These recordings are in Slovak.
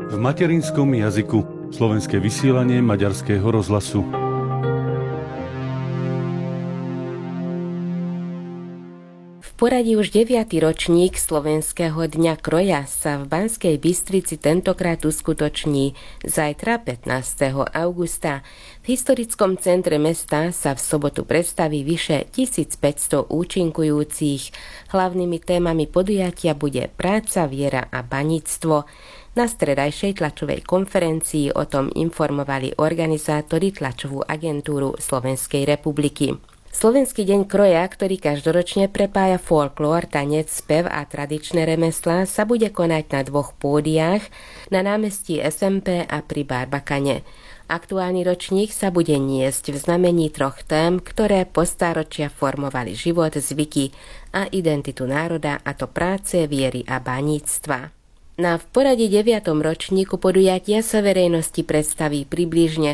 v materinskom jazyku. Slovenské vysielanie Maďarského rozhlasu. V poradí už 9. ročník Slovenského dňa kroja sa v Banskej Bystrici tentokrát uskutoční zajtra 15. augusta. V historickom centre mesta sa v sobotu predstaví vyše 1500 účinkujúcich. Hlavnými témami podujatia bude práca, viera a baníctvo. Na stredajšej tlačovej konferencii o tom informovali organizátori tlačovú agentúru Slovenskej republiky. Slovenský deň kroja, ktorý každoročne prepája folklór, tanec, spev a tradičné remeslá, sa bude konať na dvoch pódiách, na námestí SMP a pri Barbakane. Aktuálny ročník sa bude niesť v znamení troch tém, ktoré po stáročia formovali život, zvyky a identitu národa, a to práce, viery a baníctva. Na v poradí 9. ročníku podujatia sa verejnosti predstaví približne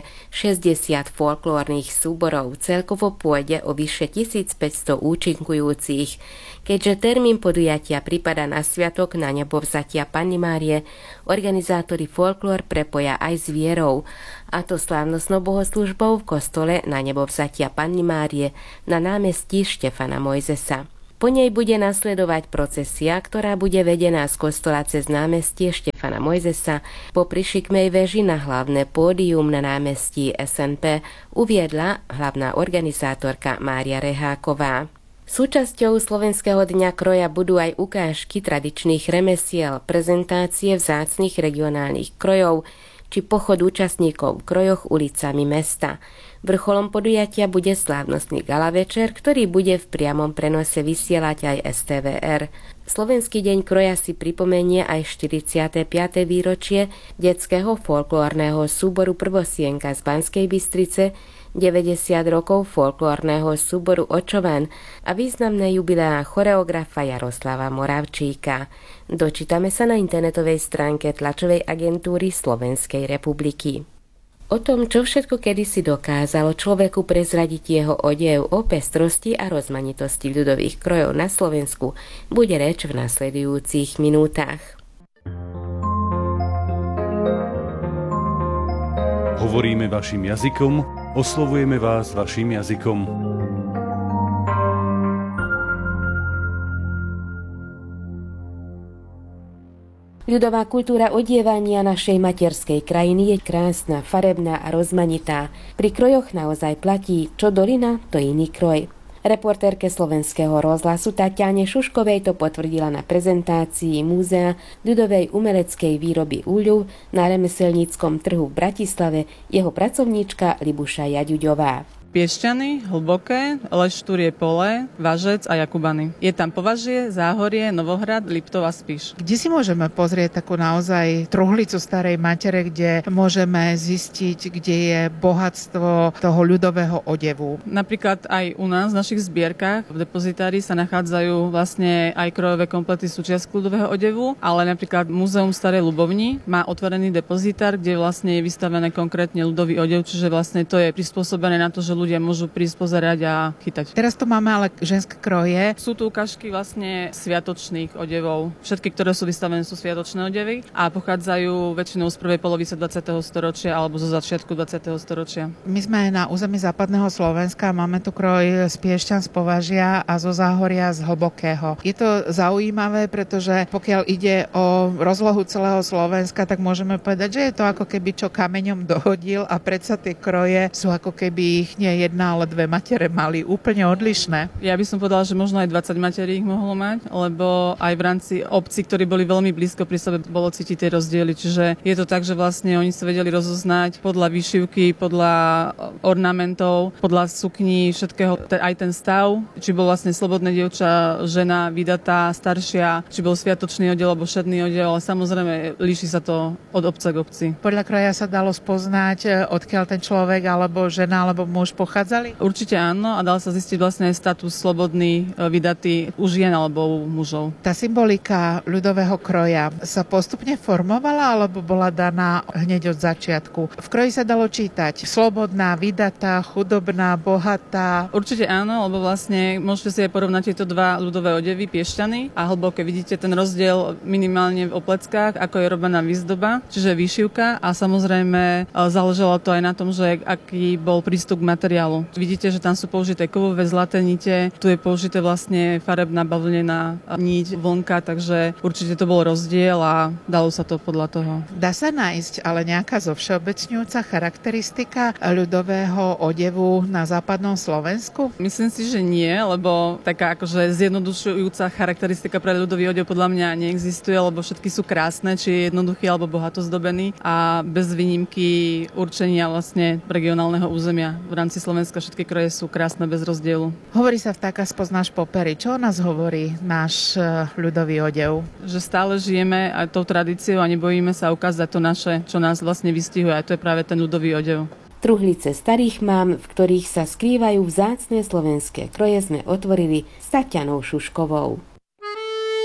60 folklórnych súborov. Celkovo pôjde o vyše 1500 účinkujúcich. Keďže termín podujatia pripada na sviatok na nebovzatia Panny Márie, organizátori folklór prepoja aj s vierou, a to slávnostnou bohoslužbou v kostole na nebovzatia Panny Márie na námestí Štefana Mojzesa. Po nej bude nasledovať procesia, ktorá bude vedená z kostola cez námestie Štefana Mojzesa po Prišikmej veži na hlavné pódium na námestí SNP, uviedla hlavná organizátorka Mária Reháková. Súčasťou Slovenského dňa kroja budú aj ukážky tradičných remesiel, prezentácie vzácnych regionálnych krojov či pochod účastníkov v krojoch ulicami mesta. Vrcholom podujatia bude slávnostný gala večer, ktorý bude v priamom prenose vysielať aj STVR. Slovenský deň kroja si pripomenie aj 45. výročie detského folklórneho súboru Prvosienka z Banskej Bystrice, 90 rokov folklórneho súboru Očovan a významné jubileá choreografa Jaroslava Moravčíka. Dočítame sa na internetovej stránke tlačovej agentúry Slovenskej republiky. O tom, čo všetko kedysi dokázalo človeku prezradiť jeho odev, o pestrosti a rozmanitosti ľudových krojov na Slovensku, bude reč v nasledujúcich minútach. Hovoríme vašim jazykom, oslovujeme vás vašim jazykom. Ľudová kultúra odievania našej materskej krajiny je krásna, farebná a rozmanitá. Pri krojoch naozaj platí, čo dolina, to iný kroj. Reportérke Slovenského rozhlasu Tatiane Šuškovej to potvrdila na prezentácii Múzea ľudovej umeleckej výroby úľu na remeselníckom trhu v Bratislave jeho pracovníčka Libuša Jaďuďová. Piešťany, Hlboké, Lešturie pole, Važec a Jakubany. Je tam Považie, Záhorie, Novohrad, Liptov a Spiš. Kde si môžeme pozrieť takú naozaj truhlicu starej matere, kde môžeme zistiť, kde je bohatstvo toho ľudového odevu? Napríklad aj u nás v našich zbierkach v depozitári sa nachádzajú vlastne aj krojové komplety súčiastky ľudového odevu, ale napríklad Múzeum Starej Ľubovni má otvorený depozitár, kde vlastne je vystavené konkrétne ľudový odev, čiže vlastne to je prispôsobené na to, že ľudia môžu prísť pozerať a chytať. Teraz tu máme ale ženské kroje. Sú tu ukážky vlastne sviatočných odevov. Všetky, ktoré sú vystavené, sú sviatočné odevy a pochádzajú väčšinou z prvej polovice 20. storočia alebo zo začiatku 20. storočia. My sme na území západného Slovenska, máme tu kroj z Piešťan, z Považia a zo Záhoria, z Hlbokého. Je to zaujímavé, pretože pokiaľ ide o rozlohu celého Slovenska, tak môžeme povedať, že je to ako keby čo kameňom dohodil a predsa tie kroje sú ako keby ich nie jedna, ale dve matere mali úplne odlišné. Ja by som povedala, že možno aj 20 materí ich mohlo mať, lebo aj v rámci obcí, ktorí boli veľmi blízko pri sebe, bolo cítiť tie rozdiely. Čiže je to tak, že vlastne oni sa vedeli rozoznať podľa výšivky, podľa ornamentov, podľa sukní, všetkého, aj ten stav, či bol vlastne slobodné dievča, žena, vydatá, staršia, či bol sviatočný odev alebo všedný odev, ale samozrejme líši sa to od obce k obci. Podľa kroja sa dalo spoznať, odkiaľ ten človek alebo žena alebo muž pochádzali? Určite áno a dal sa zistiť vlastne aj status slobodný vydatý u žien alebo u mužov. Tá symbolika ľudového kroja sa postupne formovala alebo bola daná hneď od začiatku? V kroji sa dalo čítať slobodná, vydatá, chudobná, bohatá. Určite áno, lebo vlastne môžete si aj porovnať tieto dva ľudové odevy, piešťany a hlboké. Vidíte ten rozdiel minimálne v opleckách, ako je robená výzdoba, čiže výšivka a samozrejme záležalo to aj na tom, že aký bol prístup k materiálu. Vidíte, že tam sú použité kovové zlaté nite, tu je použité vlastne farebná bavlnená niť, vlnka, takže určite to bol rozdiel a dalo sa to podľa toho. Dá sa nájsť ale nejaká zovšeobecňujúca charakteristika ľudového odevu na západnom Slovensku? Myslím si, že nie, lebo taká akože zjednodušujúca charakteristika pre ľudový odev podľa mňa neexistuje, lebo všetky sú krásne, či je jednoduchý alebo bohato zdobený a bez výnimky určenia vlastne regionálneho územia. V rámci Slovenska všetky kroje sú krásne bez rozdielu. Hovorí sa vtáka spoznáš popery. Čo o nás hovorí náš ľudový odev? Že stále žijeme aj tou tradíciou a nebojíme sa ukázať to naše, čo nás vlastne vystihuje. A to je práve ten ľudový odev. Truhlice starých mám, v ktorých sa skrývajú vzácne slovenské kroje, sme otvorili s Tatianou Šuškovou.